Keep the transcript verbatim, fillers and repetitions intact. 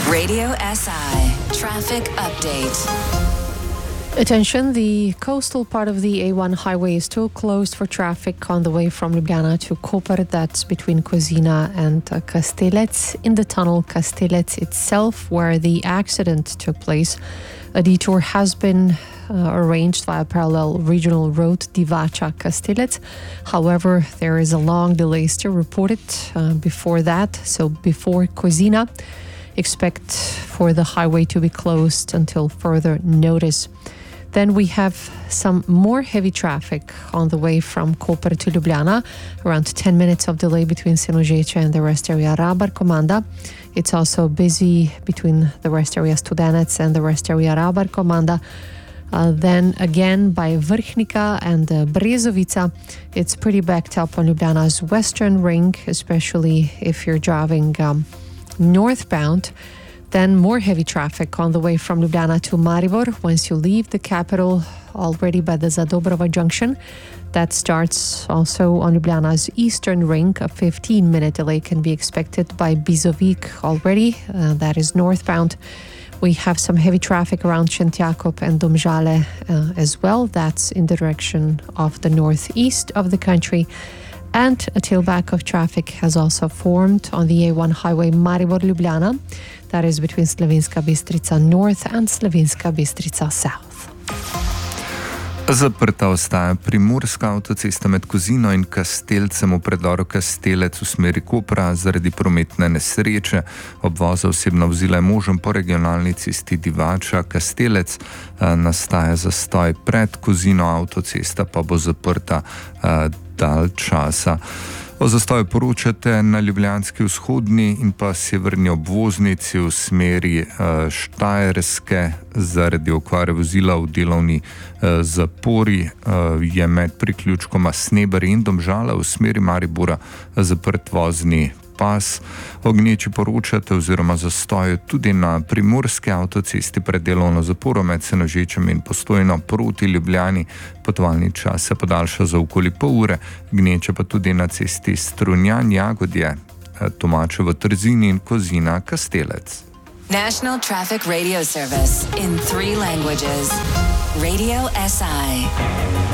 Radio S I Traffic Update. Attention, the coastal part of the A one highway is still closed for traffic on the way from Ljubljana to Koper. That's between Kozina and uh, Kastelec. In the tunnel Kastelec itself, where the accident took place, a detour has been uh, arranged via parallel regional road Divača-Kastelec. However, there is a long delay still reported uh, before that. So before Kozina, expect for the highway to be closed until further notice. Then we have some more heavy traffic on the way from Koper to Ljubljana, around ten minutes of delay between Senožeče and the rest area Rabar-Komanda. It's also busy between the rest area Studenec and the rest area Rabar-Komanda. Uh, then again by Vrhnika and uh, Brezovica, it's pretty backed up on Ljubljana's western ring, especially if you're driving um, northbound. Then more heavy traffic on the way from Ljubljana to Maribor once you leave the capital already by the Zadobrova junction. That starts also on Ljubljana's eastern ring. A fifteen minute delay can be expected by Bizovik already. Uh, that is northbound. We have some heavy traffic around Šentjakov and Domžale uh, as well. That's in the direction of the northeast of the country. And a tailback of traffic has also formed on the A one highway Maribor-Ljubljana. That is between Slovenska Bistrica North and Slovenska Bistrica South. Zaprta ostaja primorska avtocesta med Kozino in Kastelcem v predoru Kastelec v smeri Kopra zaradi prometne nesreče. Obvoz osebna vozila je možen po regionalni cesti Divača-Kastelec. Nastaja zastoj pred Kozino, avtocesta pa bo zaprta dalj časa. O zastoju poročate na ljubljanski vzhodni in pa severni obvoznici v smeri uh, Štajerske zaradi okvare vozila v delovni uh, zapori. Uh, je med priključkoma Sneber in Domžala v smeri Maribora zaprt vozni pas. O gneči poročate oziroma zastoju tudi na primorski avtocesti pred delovno zaporo med Senožečem in Postojno proti Ljubljani. Potovalni čas se podaljša za okoli pol ure, gneče pa tudi na cesti Strunjan-Jagodje, Tomačevo Trzini in Kozina-Kastelec. National Traffic Radio Service in three languages. Radio S I.